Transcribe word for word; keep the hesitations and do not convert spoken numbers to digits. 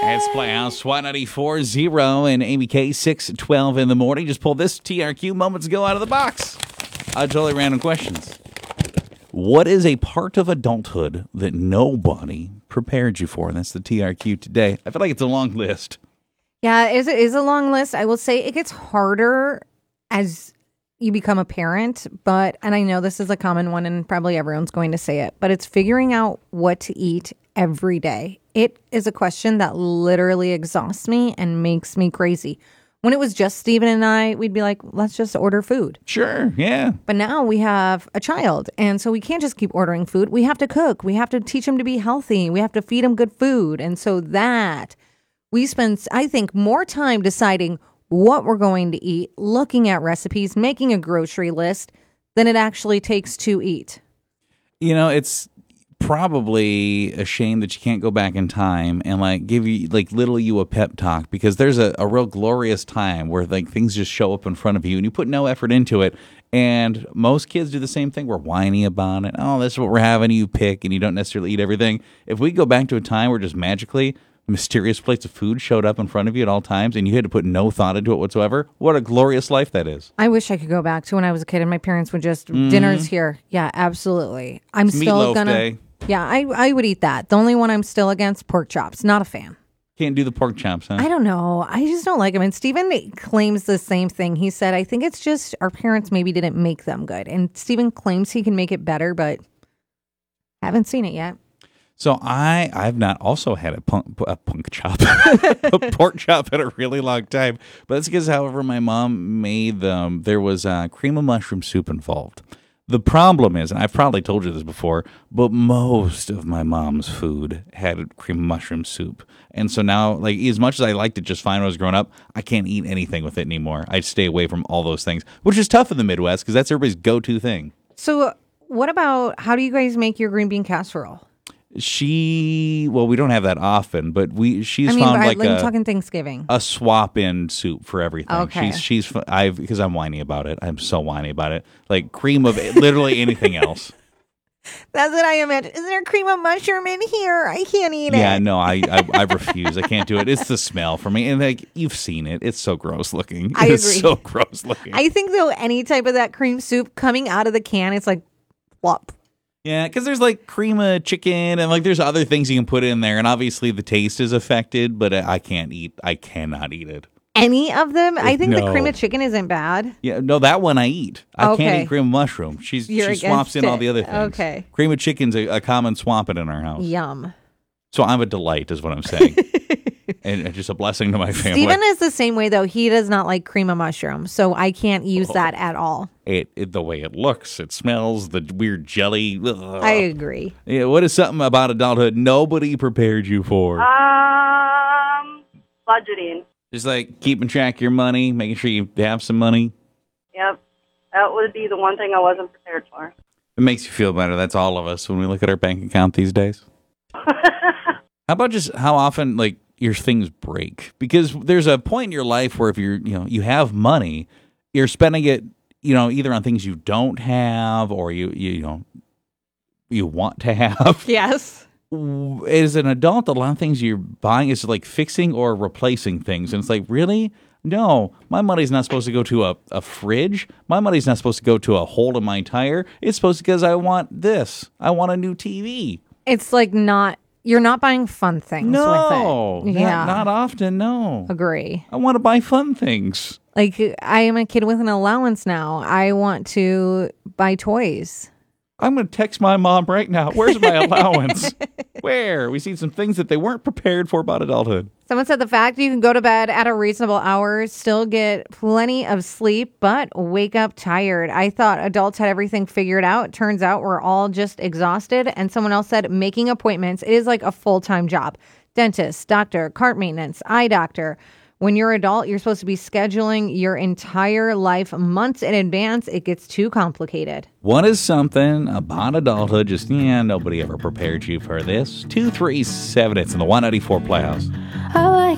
It's Playhouse Y ninety-four point zero and A B K six twelve in the morning. Just pulled this T R Q moments ago out of the box. Uh, totally random questions. What is a part of adulthood that nobody prepared you for? And that's the T R Q today. I feel like it's a long list. Yeah, it is a long list. I will say it gets harder as you become a parent, but, and I know this is a common one and probably everyone's going to say it, but it's figuring out what to eat every day. It is a question that literally exhausts me and makes me crazy. When it was just Steven and I, we'd be like, let's just order food. Sure, yeah. But now we have a child, and so we can't just keep ordering food. We have to cook. We have to teach him to be healthy. We have to feed him good food. And so that, we spend, I think, more time deciding what we're going to eat, looking at recipes, making a grocery list, than it actually takes to eat. You know, it's probably a shame that you can't go back in time and like give you like little you a pep talk, because there's a, a real glorious time where like things just show up in front of you and you put no effort into it. And most kids do the same thing. We're whiny about it. Oh, this is what we're having. You pick and you don't necessarily eat everything. If we go back to a time where just magically mysterious plates of food showed up in front of you at all times and you had to put no thought into it whatsoever, what a glorious life that is. I wish I could go back to when I was a kid and my parents would just, mm. dinner's here. Yeah, absolutely. I'm it's still meatloaf gonna. Day. Yeah, I, I would eat that. The only one I'm still against, pork chops. Not a fan. Can't do the pork chops, huh? I don't know. I just don't like them. And Steven claims the same thing. He said, I think it's just our parents maybe didn't make them good. And Steven claims he can make it better, but haven't seen it yet. So I, I've not also had a punk, a punk chop, a pork chop in a really long time. But that's because, however, my mom made them, there was uh, cream of mushroom soup involved. The problem is, and I've probably told you this before, but most of my mom's food had cream of mushroom soup. And so now, like, as much as I liked it just fine when I was growing up, I can't eat anything with it anymore. I stay away from all those things, which is tough in the Midwest because that's everybody's go-to thing. So what about, how do you guys make your green bean casserole? She, well, we don't have that often, but we she's I mean, found I, like I'm a, talking Thanksgiving. a swap-in soup for everything. Okay. She's, she's, I've, because I'm whiny about it. I'm so whiny about it. Like cream of literally anything else. That's what I imagine. Is there cream of mushroom in here? I can't eat Yeah, it. no, I, I I refuse. I can't do it. It's the smell for me. And like, you've seen it. It's so gross looking. I It's agree. so gross looking. I think, though, any type of that cream soup coming out of the can, it's like, plop. Yeah, because there's like cream of chicken and like there's other things you can put in there. And obviously the taste is affected, but I can't eat. I cannot eat it. Any of them? I think No. the cream of chicken isn't bad. Yeah, no, that one I eat. I Okay. can't eat cream of mushroom. She's, You're she swaps in against all it. the other things. Okay. Cream of chicken's a, a common swap it in our house. Yum. So I'm a delight is what I'm saying. and, and just a blessing to my family. Steven is the same way, though. He does not like cream of mushroom, so I can't use Oh. that at all. It, it the way it looks, it smells, the weird jelly. Ugh. I agree. Yeah, what is something about adulthood nobody prepared you for? Um, budgeting. Just like keeping track of your money, making sure you have some money. Yep. That would be the one thing I wasn't prepared for. It makes you feel better. That's all of us when we look at our bank account these days. How about just how often like your things break? Because there's a point in your life where if you're, you know, you have money, you're spending it, you know, either on things you don't have or you, you, you know, you want to have. Yes. As an adult, a lot of things you're buying is like fixing or replacing things. And it's like, really? No, my money's not supposed to go to a, a fridge. My money's not supposed to go to a hole in my tire. It's supposed to because I want this. I want a new T V. It's like not, you're not buying fun things No, with it. not, Yeah. not often, no. Agree. I want to buy fun things. Like, I am a kid with an allowance now. I want to buy toys. I'm going to text my mom right now. Where's my allowance? Where? We've seen some things that they weren't prepared for about adulthood. Someone said the fact you can go to bed at a reasonable hour, still get plenty of sleep, but wake up tired. I thought adults had everything figured out. Turns out we're all just exhausted. And someone else said making appointments is like a full-time job. Dentist, doctor, cart maintenance, eye doctor. When you're adult, you're supposed to be scheduling your entire life months in advance. It gets too complicated. What is something about adulthood? Just, yeah, nobody ever prepared you for this. two three seven, it's in the one ninety-four Playhouse. I like